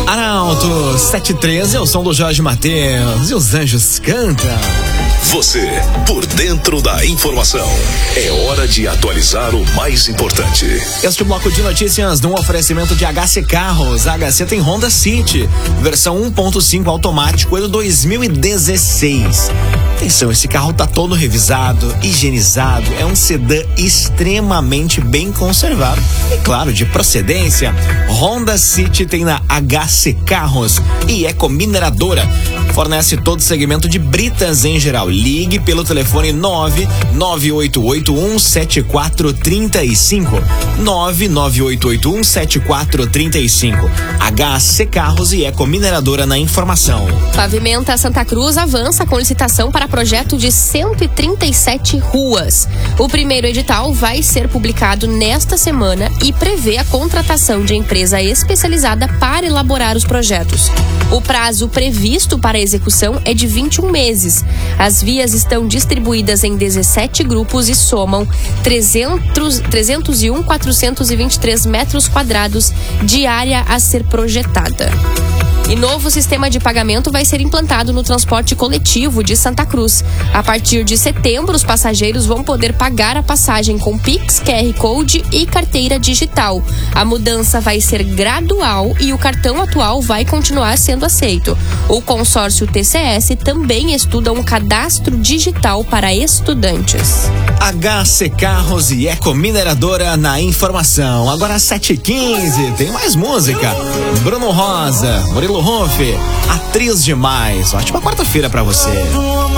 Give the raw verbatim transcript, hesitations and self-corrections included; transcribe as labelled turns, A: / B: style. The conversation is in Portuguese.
A: Arauto sete treze é o som do Jorge Mateus e os anjos cantam.
B: Você, por dentro da informação. É hora de atualizar o mais importante.
A: Este bloco de notícias num oferecimento de H C Carros. A H C tem Honda City, versão um ponto cinco automático, ano dois mil e dezesseis. Atenção, esse carro tá todo revisado, higienizado, é um sedã extremamente bem conservado e, claro, de procedência. Honda City tem na H C Carros e Ecomineradora. Fornece todo o segmento de britas em geral. Ligue pelo telefone nove nove oito oito um sete quatro três cinco. nove nove oito oito um sete quatro três cinco. H C Carros e Ecomineradora na informação.
C: Pavimenta Santa Cruz avança com licitação para projeto de cento e trinta e sete ruas. O primeiro edital vai ser publicado nesta semana e prevê a contratação de empresa especializada para elaborar os projetos. O prazo previsto para a execução é de vinte e um meses. As vias estão distribuídas em dezessete grupos e somam trezentos, trezentos e um mil quatrocentos e vinte e três metros quadrados de área a ser projetada. E novo sistema de pagamento vai ser implantado no transporte coletivo de Santa Cruz. A partir de setembro, os passageiros vão poder pagar a passagem com Pix, Q R Code e carteira digital. A mudança vai ser gradual e o cartão atual vai continuar sendo aceito. O consórcio T C S também estuda um cadastro digital para estudantes.
A: H C Carros e Ecomineradora na informação. Agora sete e quinze, tem mais música. Bruno Rosa, Murilo Ruff, atriz demais. Ótima quarta-feira pra você.